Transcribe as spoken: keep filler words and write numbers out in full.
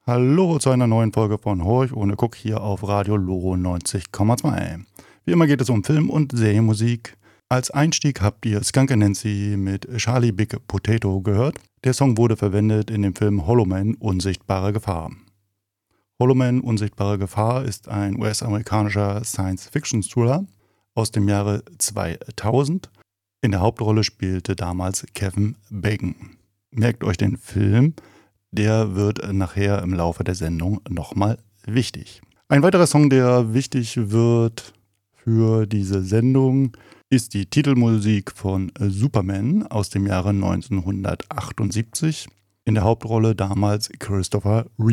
Hallo zu einer neuen Folge von Horch ohne Guck hier auf Radio Loro neunzig Komma zwei. Wie immer geht es um Film- und Serienmusik. Als Einstieg habt ihr Skunk Anansie mit Charlie Big Potato gehört. Der Song wurde verwendet in dem Film Hollow Man – Unsichtbare Gefahr. Hollow Man – Unsichtbare Gefahr ist ein U S-amerikanischer Science-Fiction-Thriller aus dem Jahre zweitausend. In der Hauptrolle spielte damals Kevin Bacon. Merkt euch den Film. Der wird nachher im Laufe der Sendung nochmal wichtig. Ein weiterer Song, der wichtig wird für diese Sendung, ist die Titelmusik von Superman aus dem Jahre neunzehnhundertachtundsiebzig. In der Hauptrolle damals Christopher Reeve.